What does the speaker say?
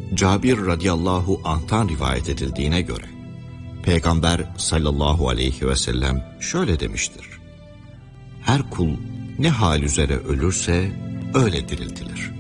Cabir radıyallahu anh'tan rivayet edildiğine göre, Peygamber sallallahu aleyhi ve sellem şöyle demiştir: her kul ne hal üzere ölürse öyle diriltilir.